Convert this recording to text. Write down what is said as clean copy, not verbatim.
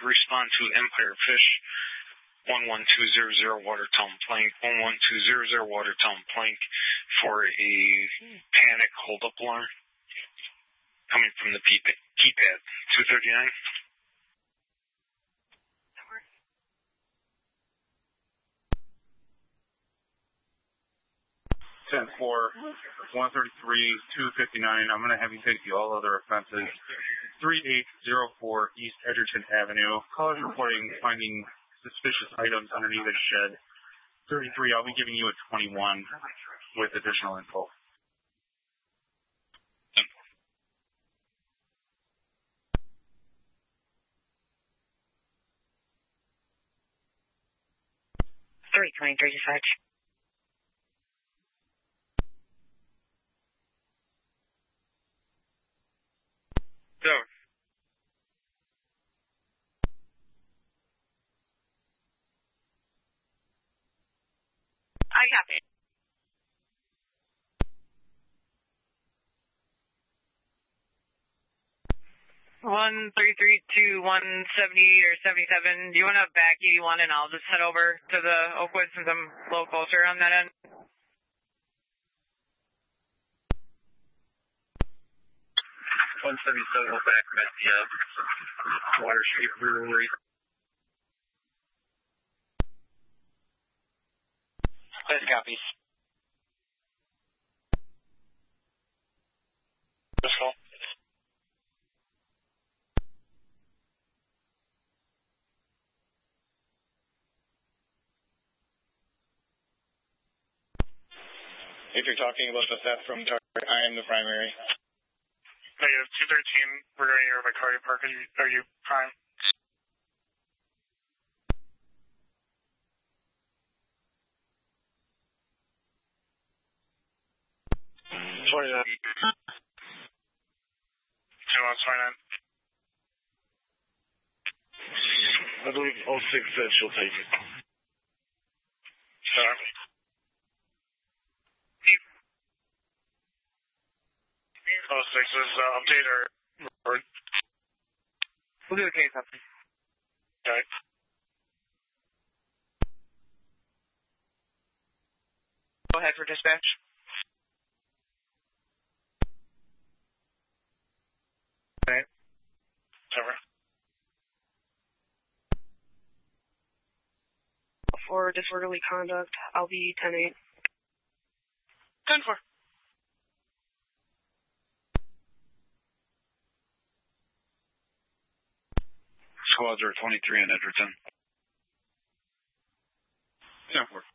respond to Empire Fish 11200 Watertown Plank, 11200 Watertown Plank for a panic hold-up alarm coming from the keypad 239. 10-4, 133, 259. I'm going to have you take the all other offenses. 3804 East Edgerton Avenue. Callers reporting finding suspicious items underneath a shed. 33, I'll be giving you a 21 with additional info. $323 dispatch. Go. I copy. One 332 178 or 77. Do you want to back 81 and I'll just head over to the Oakwood since I'm a little closer on that end? 177 will back at the Water Street Brewery. Please copy. Pistol. If you're talking about the theft from Target, I am the primary. Negative 213, we're going near Vicaria Park. Are you prime? I believe 06 said she'll take it. Sorry. 06 is update or report? We'll do a case update. Okay. Go ahead for dispatch. Okay. Over. For disorderly conduct, I'll be 10-8. 10-4. Squads are 23 in Edgerton. 10-4.